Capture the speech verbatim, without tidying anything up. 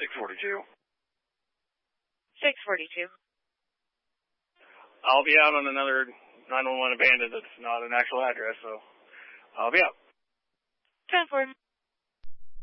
six forty-two. six forty-two. I'll be out on another nine one one abandoned that's not an actual address, so I'll be out. ten four.